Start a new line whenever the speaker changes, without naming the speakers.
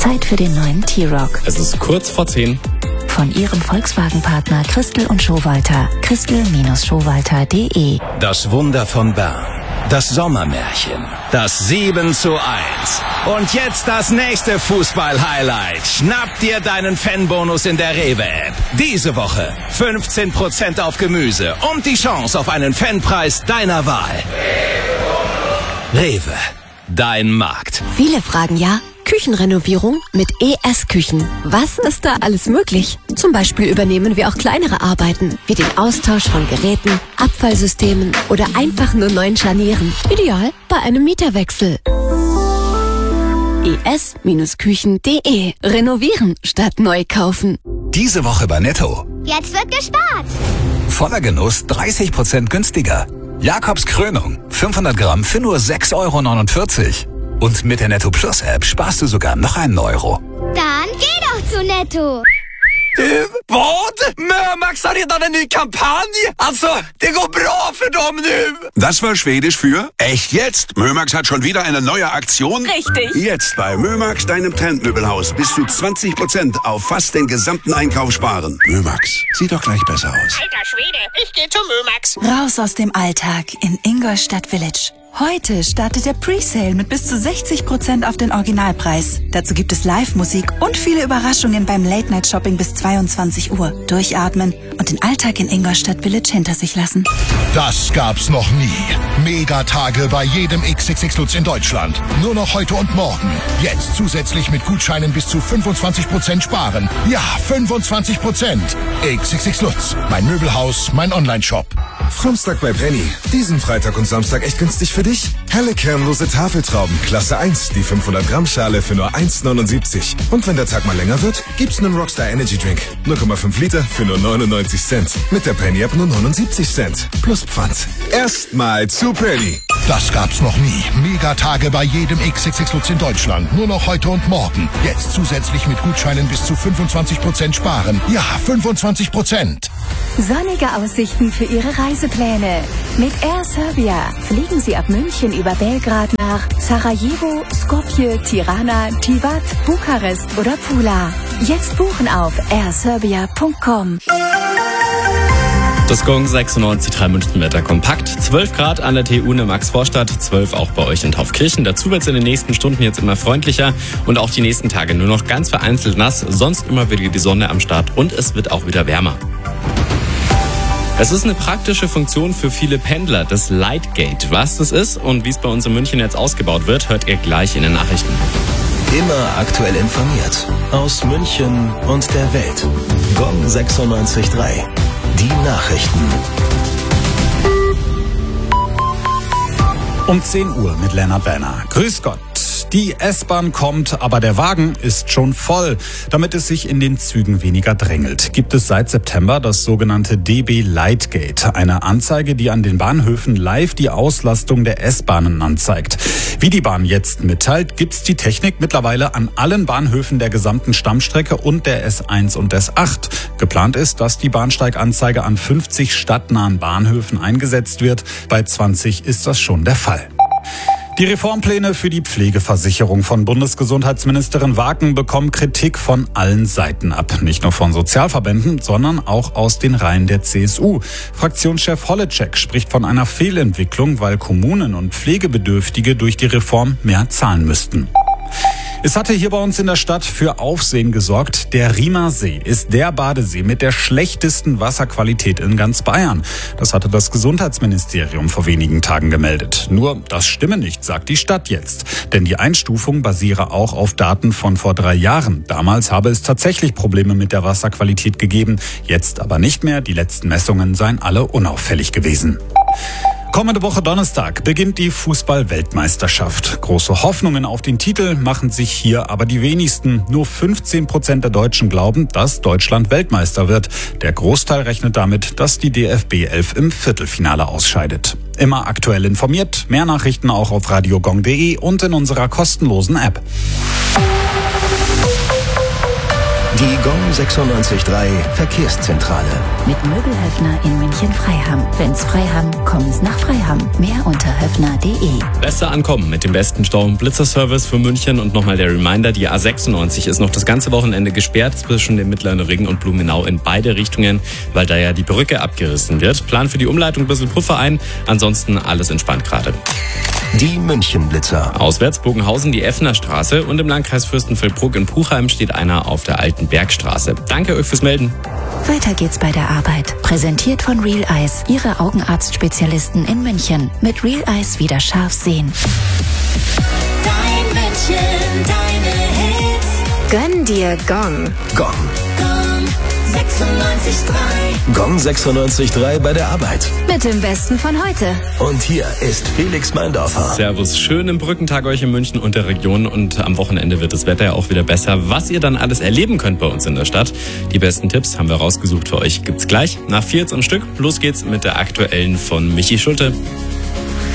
Zeit für den neuen T-Roc.
Es ist kurz vor 10.
Von Ihrem Volkswagen-Partner Christel und Schowalter. Christel-Schowalter.de.
Das Wunder von Bern. Das Sommermärchen. Das 7:1. Und jetzt das nächste Fußball-Highlight. Schnapp dir deinen Fanbonus in der Rewe-App. Diese Woche 15% auf Gemüse und die Chance auf einen Fanpreis deiner Wahl. Rewe. Dein Markt.
Viele fragen ja, Küchenrenovierung mit ES Küchen. Was ist da alles möglich? Zum Beispiel übernehmen wir auch kleinere Arbeiten, wie den Austausch von Geräten, Abfallsystemen oder einfach nur neuen Scharnieren. Ideal bei einem Mieterwechsel. es-küchen.de. Renovieren statt neu kaufen.
Diese Woche bei Netto.
Jetzt wird gespart.
Voller Genuss 30% günstiger. Jakobs Krönung. 500 Gramm für nur 6,49 €. Und mit der Netto Plus App sparst du sogar noch einen Euro.
Dann geh doch zu Netto.
Vad? Mömax har redan en ny kampanj. Alltså, det går bra för dem nu.
Das war Schwedisch für echt jetzt. Mömax hat schon wieder eine neue Aktion.
Richtig.
Jetzt bei Mömax, deinem Trendmöbelhaus, bis zu 20% auf fast den gesamten Einkauf sparen. Mömax, sieht doch gleich besser aus.
Alter Schwede, ich gehe zu Mömax.
Raus aus dem Alltag in Ingolstadt Village. Heute startet der Presale mit bis zu 60% auf den Originalpreis. Dazu gibt es Live-Musik und viele Überraschungen beim Late-Night-Shopping bis 22 Uhr. Durchatmen und den Alltag in Ingolstadt Village hinter sich lassen.
Das gab's noch nie. Megatage bei jedem XXX Lutz in Deutschland. Nur noch heute und morgen. Jetzt zusätzlich mit Gutscheinen bis zu 25% sparen. Ja, 25%. XXX Lutz. Mein Möbelhaus, mein Online-Shop.
Frumstag bei Penny. Diesen Freitag und Samstag echt günstig für dich. Helle kernlose Tafeltrauben, Klasse 1, die 500 Gramm Schale für nur 1,79. Und wenn der Tag mal länger wird, gibt's einen Rockstar Energy Drink. 0,5 Liter für nur 99 Cent. Mit der Penny App nur 79 Cent. Plus Pfand. Erstmal zu Penny.
Das gab's noch nie. Megatage bei jedem XXX Lutz in Deutschland. Nur noch heute und morgen. Jetzt zusätzlich mit Gutscheinen bis zu 25% sparen. Ja, 25%.
Sonnige Aussichten für Ihre Reisepläne. Mit Air Serbia fliegen Sie ab München über Belgrad nach Sarajevo, Skopje, Tirana, Tivat, Bukarest oder Pula. Jetzt buchen auf airserbia.com.
Das Gong 96,3 München-Wetter kompakt. 12 Grad an der TU in der Max-Vorstadt, 12 auch bei euch in Taufkirchen. Dazu wird es in den nächsten Stunden jetzt immer freundlicher und auch die nächsten Tage nur noch ganz vereinzelt nass. Sonst immer wieder die Sonne am Start und es wird auch wieder wärmer. Es ist eine praktische Funktion für viele Pendler, das Lightgate. Was das ist und wie es bei uns in München jetzt ausgebaut wird, hört ihr gleich in den Nachrichten.
Immer aktuell informiert. Aus München und der Welt. Gong 96,3. Die Nachrichten.
Um 10 Uhr mit Lennart Werner. Grüß Gott. Die S-Bahn kommt, aber der Wagen ist schon voll. Damit es sich in den Zügen weniger drängelt, gibt es seit September das sogenannte DB Lightgate. Eine Anzeige, die an den Bahnhöfen live die Auslastung der S-Bahnen anzeigt. Wie die Bahn jetzt mitteilt, gibt's die Technik mittlerweile an allen Bahnhöfen der gesamten Stammstrecke und der S1 und S8. Geplant ist, dass die Bahnsteiganzeige an 50 stadtnahen Bahnhöfen eingesetzt wird. Bei 20 ist das schon der Fall. Die Reformpläne für die Pflegeversicherung von Bundesgesundheitsministerin Waken bekommen Kritik von allen Seiten ab. Nicht nur von Sozialverbänden, sondern auch aus den Reihen der CSU. Fraktionschef Holleczek spricht von einer Fehlentwicklung, weil Kommunen und Pflegebedürftige durch die Reform mehr zahlen müssten. Es hatte hier bei uns in der Stadt für Aufsehen gesorgt. Der Riemer See ist der Badesee mit der schlechtesten Wasserqualität in ganz Bayern. Das hatte das Gesundheitsministerium vor wenigen Tagen gemeldet. Nur, das stimme nicht, sagt die Stadt jetzt. Denn die Einstufung basiere auch auf Daten von vor 3 Jahren. Damals habe es tatsächlich Probleme mit der Wasserqualität gegeben. Jetzt aber nicht mehr. Die letzten Messungen seien alle unauffällig gewesen. Kommende Woche Donnerstag beginnt die Fußball-Weltmeisterschaft. Große Hoffnungen auf den Titel machen sich hier aber die wenigsten. Nur 15% der Deutschen glauben, dass Deutschland Weltmeister wird. Der Großteil rechnet damit, dass die DFB 11 im Viertelfinale ausscheidet. Immer aktuell informiert, mehr Nachrichten auch auf radiogong.de und in unserer kostenlosen App.
Die GONG 96.3 Verkehrszentrale.
Mit Möbelhöfner in München-Freiham. Wenn's Freiham, kommen's nach Freiham. Mehr unter höfner.de.
Besser ankommen mit dem besten Stau- und Blitzerservice für München. Und nochmal der Reminder, die A96 ist noch das ganze Wochenende gesperrt zwischen dem Mittleren Ring und Blumenau in beide Richtungen, weil da ja die Brücke abgerissen wird. Plan für die Umleitung ein bisschen Puffer ein, ansonsten alles entspannt gerade.
Die München-Blitzer.
Auswärts Bogenhausen die Effner Straße und im Landkreis Fürstenfeldbruck in Puchheim steht einer auf der Alten Bergstraße. Danke euch fürs Melden.
Weiter geht's bei der Arbeit. Präsentiert von Real Eyes, Ihre Augenarztspezialisten in München. Mit Real Eyes wieder scharf sehen.
Dein München, deine Hits.
Gönn dir GONG.
GONG.
GONG 96.3.
GONG 96.3 bei der Arbeit.
Mit dem Besten von heute.
Und hier ist Felix Meindorfer.
Servus, schönen Brückentag euch in München und der Region und am Wochenende wird das Wetter ja auch wieder besser. Was ihr dann alles erleben könnt bei uns in der Stadt, die besten Tipps haben wir rausgesucht für euch, gibt's gleich nach 4 am Stück. Los geht's mit der aktuellen von Michi Schulte.